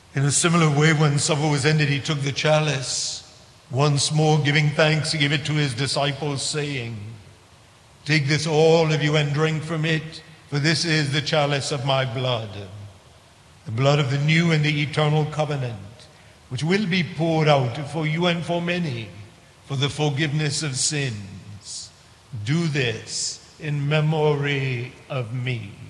In a similar way, when supper was ended, he took the chalice. Once more, giving thanks, he gave it to his disciples, saying, "Take this, all of you, and drink from it, for this is the chalice of my blood, the blood of the new and the eternal covenant, which will be poured out for you and for many for the forgiveness of sins. Do this in memory of me."